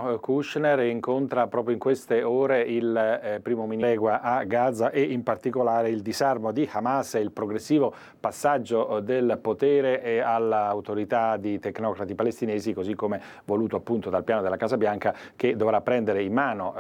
governo Kushner incontra proprio in queste ore il primo ministro a Gaza e in particolare il disarmo di Hamas e il progressivo passaggio del potere all'autorità di tecnocrati palestinesi, così come voluto appunto dal piano della Casa Bianca, che dovrebbe prendere in mano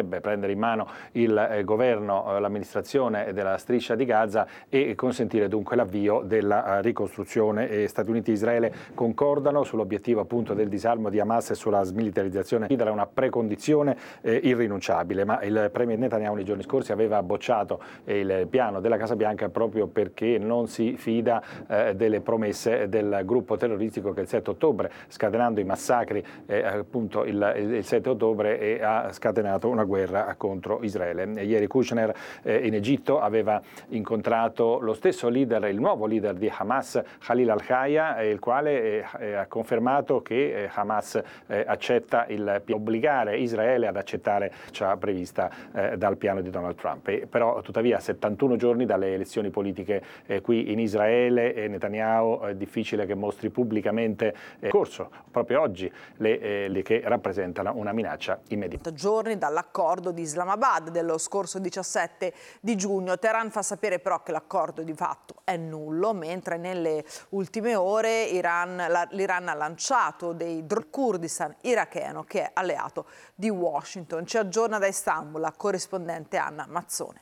il governo, l'amministrazione della striscia di Gaza e consentire dunque l'avvio della ricostruzione. Stati Uniti e Israele concordano sull'obiettivo appunto del disarmo di Hamas e sulla smilitarizzazione. È una precondizione irrinunciabile, ma il premier Netanyahu nei giorni scorsi aveva bocciato il piano della Casa Bianca proprio perché non si fida delle promesse del gruppo terroristico che il 7 ottobre, scatenando i massacri appunto il 7 ottobre, ha scatenato una guerra contro Israele. Ieri Kushner in Egitto aveva incontrato lo stesso leader, il nuovo leader di Hamas, Khalil al-Hayya, il quale ha confermato che Hamas accetta obbligare Israele ad accettare ciò prevista dal piano di Donald Trump. Però tuttavia a 71 giorni dalle elezioni politiche qui in Israele, Netanyahu è difficile che mostri pubblicamente corso proprio oggi le che rappresentano una minaccia immediata. Giorni dall'accordo di Islamabad dello scorso 17 di giugno. Teheran fa sapere però che l'accordo di fatto è nullo, mentre nelle ultime ore l'Iran ha lanciato dei droni Kurdistan iracheno, che è alleato di Washington. Ci aggiorna da Istanbul la corrispondente Anna Mazzone.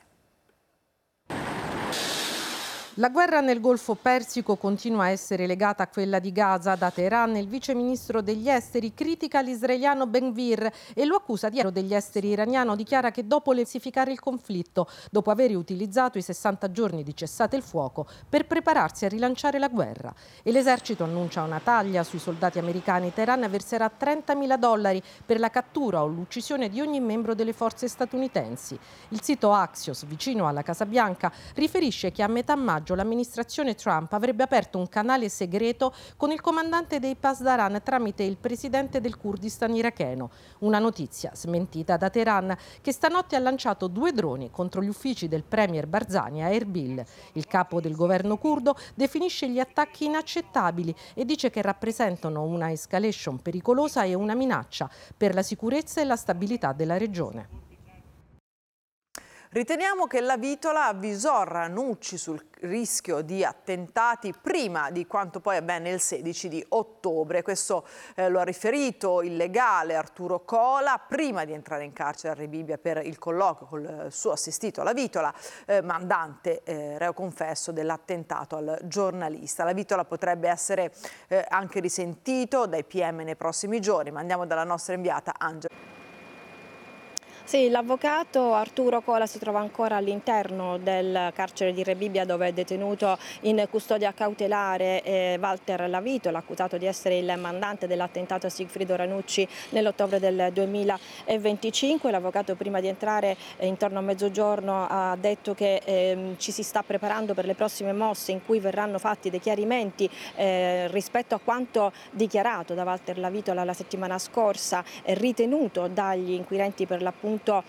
La guerra nel Golfo Persico continua a essere legata a quella di Gaza. Da Teheran il vice ministro degli esteri critica l'israeliano Ben-Gvir e lo accusa di degli esteri iraniano. Dichiara che dopo intensificare il conflitto, dopo aver utilizzato i 60 giorni di cessate il fuoco per prepararsi a rilanciare la guerra. E l'esercito annuncia una taglia sui soldati americani. Teheran verserà $30.000 per la cattura o l'uccisione di ogni membro delle forze statunitensi. Il sito Axios, vicino alla Casa Bianca, riferisce che a metà maggio l'amministrazione Trump avrebbe aperto un canale segreto con il comandante dei Pasdaran tramite il presidente del Kurdistan iracheno. Una notizia smentita da Teheran, che stanotte ha lanciato 2 droni contro gli uffici del premier Barzani a Erbil. Il capo del governo curdo definisce gli attacchi inaccettabili e dice che rappresentano una escalation pericolosa e una minaccia per la sicurezza e la stabilità della regione. Riteniamo che la Vitola avvisò Ranucci sul rischio di attentati prima di quanto poi avvenne il 16 di ottobre. Questo lo ha riferito il legale Arturo Cola prima di entrare in carcere a Rebibbia per il colloquio col suo assistito alla Vitola, mandante reo confesso dell'attentato al giornalista. La Vitola potrebbe essere anche risentito dai PM nei prossimi giorni, ma andiamo dalla nostra inviata Angela. Sì, l'avvocato Arturo Cola si trova ancora all'interno del carcere di Rebibbia, dove è detenuto in custodia cautelare Walter Lavitola, accusato di essere il mandante dell'attentato a Sigfrido Ranucci nell'ottobre del 2025. L'avvocato prima di entrare intorno a mezzogiorno ha detto che ci si sta preparando per le prossime mosse in cui verranno fatti dei chiarimenti rispetto a quanto dichiarato da Walter Lavitola la settimana scorsa, ritenuto dagli inquirenti per l'appunto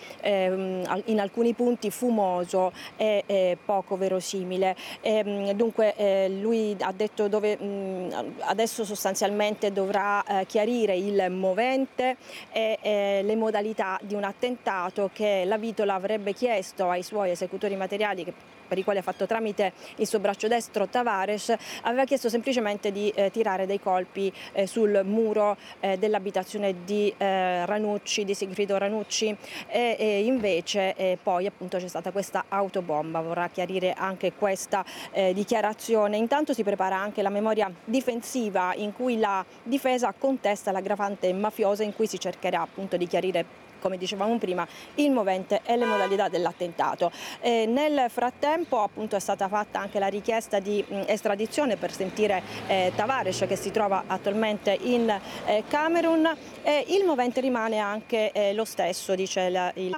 in alcuni punti fumoso e poco verosimile. Dunque lui ha detto adesso sostanzialmente dovrà chiarire il movente e le modalità di un attentato che Lavitola avrebbe chiesto ai suoi esecutori materiali, per i quali ha fatto tramite il suo braccio destro Tavares. Aveva chiesto semplicemente di tirare dei colpi sul muro dell'abitazione di Ranucci, di Sigfrido Ranucci, e invece poi appunto c'è stata questa autobomba. Vorrà chiarire anche questa dichiarazione. Intanto si prepara anche la memoria difensiva, in cui la difesa contesta l'aggravante mafiosa, in cui si cercherà appunto di chiarire, come dicevamo prima, il movente e le modalità dell'attentato. Nel frattempo appunto è stata fatta anche la richiesta di estradizione per sentire Tavares, che si trova attualmente in Camerun. Il movente rimane anche lo stesso, dice il